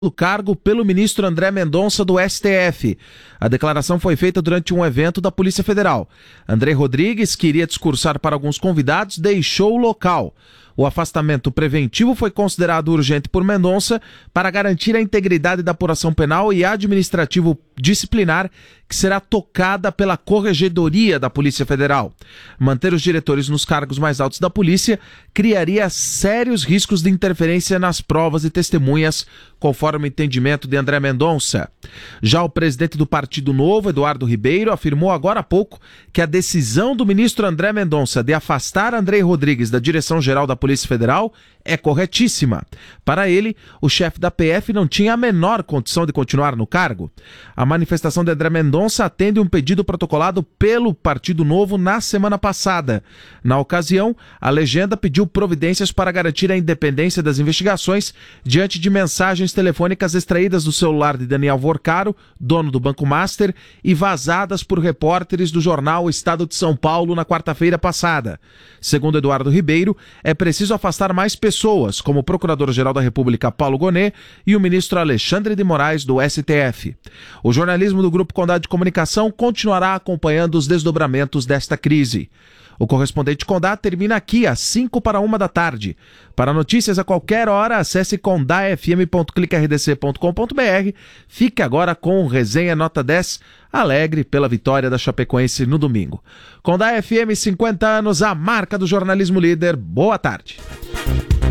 do cargo pelo ministro André Mendonça do STF. A declaração foi feita durante um evento da Polícia Federal. André Rodrigues, que iria discursar para alguns convidados, deixou o local. O afastamento preventivo foi considerado urgente por Mendonça para garantir a integridade da apuração penal e administrativo disciplinar que será tocada pela Corregedoria da Polícia Federal. Manter os diretores nos cargos mais altos da polícia criaria sérios riscos de interferência nas provas e testemunhas, conforme o entendimento de André Mendonça. Já o presidente do Partido Novo, Eduardo Ribeiro, afirmou agora há pouco que a decisão do ministro André Mendonça de afastar André Rodrigues da direção-geral da Polícia Federal é corretíssima. Para ele, o chefe da PF não tinha a menor condição de continuar no cargo. A manifestação de André Mendonça atende um pedido protocolado pelo Partido Novo na semana passada. Na ocasião, a legenda pediu providências para garantir a independência das investigações diante de mensagens telefônicas extraídas do celular de Daniel Vorcaro, dono do Banco Master, e vazadas por repórteres do jornal Estado de São Paulo na quarta-feira passada. Segundo Eduardo Ribeiro, é preciso afastar mais pessoas, como o Procurador-Geral da República Paulo Gonet e o ministro Alexandre de Moraes do STF. O jornalismo do Grupo Condado de Comunicação continuará acompanhando os desdobramentos desta crise. O Correspondente Condá termina aqui às 1:55 da tarde. Para notícias a qualquer hora, acesse condafm.clicrdc.com.br. Fique agora com Resenha Nota 10, alegre pela vitória da Chapecoense no domingo. Condá FM, 50 anos, a marca do jornalismo líder. Boa tarde.